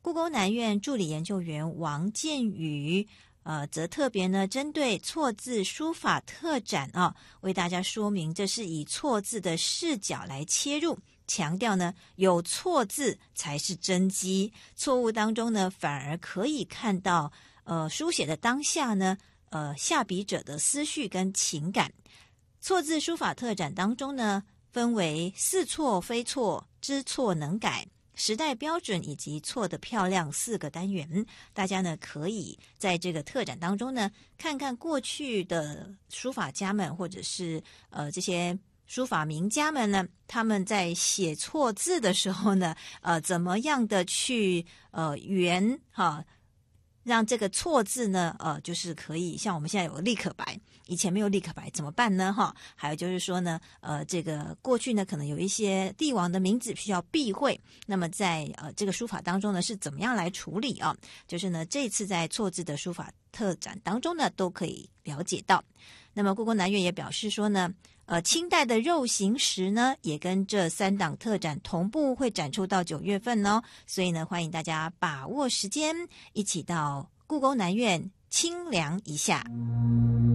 故宫南院助理研究员王建宇则特别呢针对错字书法特展为大家说明，这是以错字的视角来切入，强调呢有错字才是真迹，错误当中呢反而可以看到书写的当下呢下笔者的思绪跟情感。错字书法特展当中呢分为似错非错、知错能改、时代标准以及错的漂亮4个单元，大家呢可以在这个特展当中呢看看过去的书法家们或者是这些书法名家们呢，他们在写错字的时候呢怎么样的去圆让这个错字呢就是可以像我们现在有立可白，以前没有立可白怎么办呢还有就是说呢这个过去呢可能有一些帝王的名字需要避讳，那么在这个书法当中呢是怎么样来处理就是呢这次在错字的书法特展当中呢都可以了解到。那么故宫南院也表示说呢清代的肉形石呢也跟这3档特展同步会展出到9月份所以呢欢迎大家把握时间一起到故宫南院清凉一下。